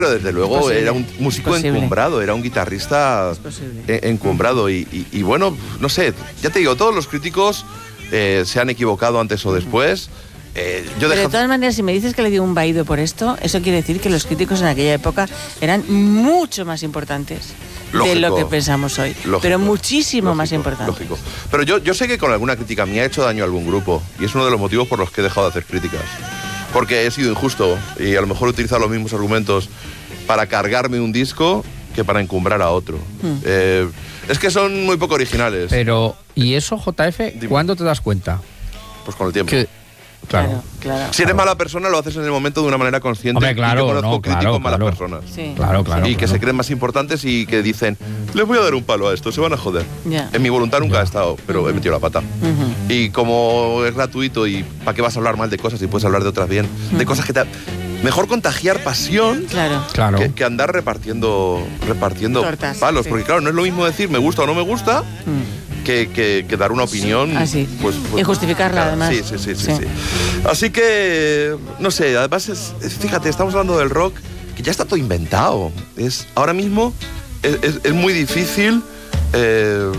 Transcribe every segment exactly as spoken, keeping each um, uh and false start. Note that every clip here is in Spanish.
Pero desde luego Posible. era un músico Posible. encumbrado, era un guitarrista en- encumbrado y, y, y bueno, no sé, ya te digo, todos los críticos eh, se han equivocado antes o después. Eh, yo Pero deja... de todas maneras, si me dices que le dio un vaído por esto, eso quiere decir que los críticos en aquella época eran mucho más importantes Lógico, de lo que pensamos hoy. lógico, pero muchísimo lógico, más importantes. Lógico. Pero yo, yo sé que con alguna crítica me ha hecho daño a algún grupo y es uno de los motivos por los que he dejado de hacer críticas. Porque he sido injusto y a lo mejor he utilizado los mismos argumentos para cargarme un disco que para encumbrar a otro. Mm. Eh, es que son muy poco originales. Pero, ¿y eso, J F, Dime. cuándo te das cuenta? Pues con el tiempo. Que, claro. Claro, claro. Si eres mala persona, lo haces en el momento de una manera consciente. Hombre, claro, y yo conozco no, críticos claro, malas claro. personas. Sí. Claro, claro. y que claro. se creen más importantes y que dicen, les voy a dar un palo a esto, se van a joder. Ya. En mi voluntad nunca Ya. ha estado, pero he metido la pata. Ujú. Y como es gratuito y ¿para qué vas a hablar mal de cosas si puedes hablar de otras bien? De cosas que te... Mejor contagiar pasión Claro. Claro. que, que andar repartiendo, repartiendo Tortas, palos. sí. Porque claro, no es lo mismo decir me gusta o no me gusta Mm. que, que- que dar una opinión. Así. Pues, pues, Y justificarla, además. Sí, sí, sí, sí, Sí. sí. Así que, no sé, además, es, es- fíjate, estamos hablando del rock que ya está todo inventado. Es, ahora mismo es, es- es muy difícil. eh,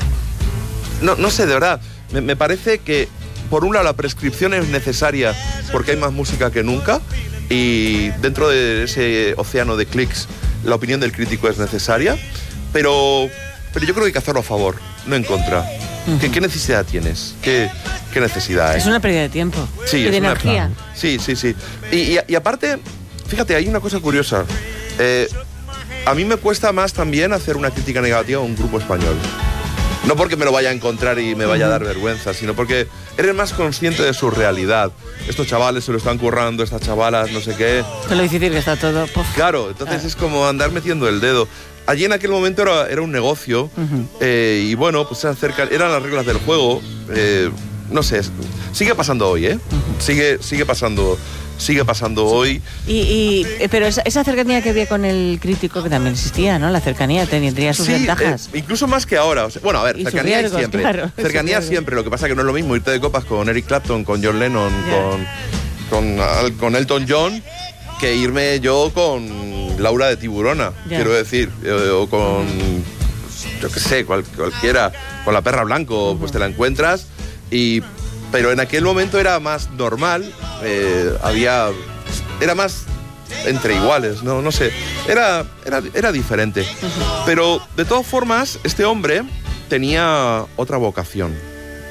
no, no sé, de verdad, me, me parece que por un lado la prescripción es necesaria porque hay más música que nunca y dentro de ese océano de clics la opinión del crítico es necesaria, pero, pero yo creo que hay que hacerlo a favor, no en contra. ¿Qué, qué necesidad tienes? ¿Qué, qué necesidad hay? Es una pérdida de tiempo. Sí, y es de una- energía. Sí, sí, sí. Y, y- y aparte, fíjate, hay una cosa curiosa. Eh, a mí me cuesta más también hacer una crítica negativa a un grupo español. No porque me lo vaya a encontrar y me vaya a dar vergüenza, sino porque eres más consciente de su realidad. Estos chavales se lo están currando, estas chavalas, no sé qué. Con lo difícil que está todo. Puf. Claro, entonces Ah. es como andar metiendo el dedo. Allí en aquel momento era, era un negocio Ujú. eh, y bueno, pues se acerca, eran las reglas del juego. eh, no sé, es- sigue pasando hoy, ¿eh? Sigue, sigue pasando, sigue pasando hoy. Y, y- eh, pero esa, esa cercanía que había con el crítico que también existía, ¿no? La cercanía tendría sus Sí, ventajas. eh, incluso más que ahora. O sea, bueno, a ver, Y sus cercanía hay riesgos, siempre. claro, y sus Cercanía riesgos. siempre. Lo que pasa que no es lo mismo irte de copas con Eric Clapton, con John Lennon, Ya. con, con, al- con Elton John, que irme yo con Laura de Tiburona, Ya. quiero decir, eh, o con, yo qué sé, cual- cualquiera, con la Perra Blanco, pues te la encuentras. Y, pero en aquel momento era más normal, eh, había, era más entre iguales, no, no sé, era, era, era diferente. Pero de todas formas, este hombre tenía otra vocación,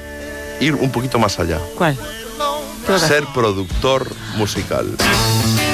ir un poquito más allá, ¿Cuál? ¿Qué vas a hacer? ser productor musical.